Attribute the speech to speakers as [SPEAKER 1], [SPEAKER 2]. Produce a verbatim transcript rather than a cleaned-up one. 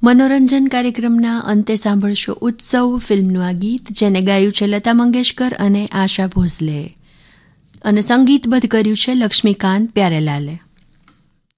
[SPEAKER 1] મનોરંજન કાર્યક્રમના અંતે સાંભળશો ઉત્સવ ફિલ્મનું આ ગીત, જેને ગાયું છે લતા મંગેશકર અને આશા ભોસલેએ અને સંગીતબદ્ધ કર્યું છે લક્ષ્મીકાંત પ્યારેલાલે.